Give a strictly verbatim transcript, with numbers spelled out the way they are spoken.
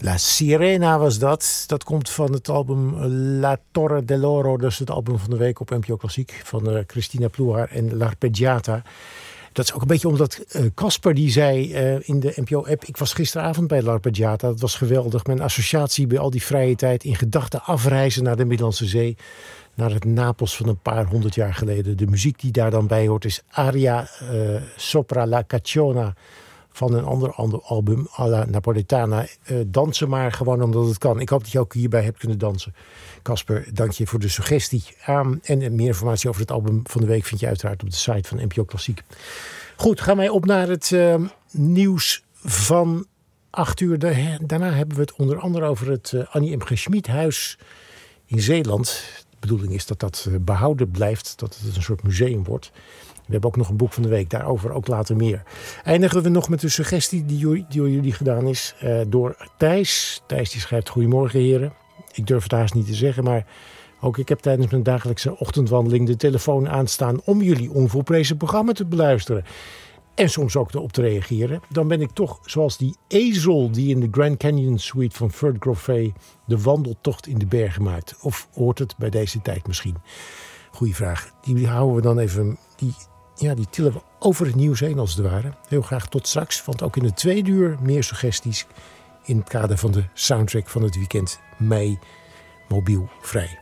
La Sirena was dat. Dat komt van het album La Torre dell'Oro. Dat is het album van de week op N P O Klassiek. Van uh, Cristina Ploegaar en L'Arpeggiata. Dat is ook een beetje omdat Casper uh, die zei uh, in de N P O-app... ik was gisteravond bij L'Arpeggiata. Dat was geweldig. Mijn associatie bij al die vrije tijd... in gedachten afreizen naar de Middellandse Zee. Naar het Napels van een paar honderd jaar geleden. De muziek die daar dan bij hoort is Aria uh, Sopra la Cacciona... van een ander, ander album, alla Napoletana. Uh, dansen maar gewoon omdat het kan. Ik hoop dat je ook hierbij hebt kunnen dansen. Casper, dank je voor de suggestie. Um, en meer informatie over het album van de week vind je uiteraard op de site van N P O Klassiek. Goed, gaan wij op naar het uh, nieuws van acht uur. Daarna hebben we het onder andere over het uh, Annie M G Schmid huis in Zeeland. De bedoeling is dat dat uh, behouden blijft, dat het een soort museum wordt. We hebben ook nog een boek van de week, daarover ook later meer. Eindigen we nog met een suggestie die, die door jullie gedaan is uh, door Thijs. Thijs die schrijft: goedemorgen heren. Ik durf het haast niet te zeggen, maar ook ik heb tijdens mijn dagelijkse ochtendwandeling de telefoon aanstaan om jullie onvolprezen programma te beluisteren. En soms ook erop te reageren. Dan ben ik toch zoals die ezel die in de Grand Canyon Suite van Ferd Groffé de wandeltocht in de bergen maakt. Of hoort het bij deze tijd misschien? Goeie vraag. Die houden we dan even... Die, Ja, die tillen we over het nieuws heen als het ware. Heel graag tot straks, want ook in de tweede uur meer suggesties in het kader van de soundtrack van het weekend mei mobiel vrij.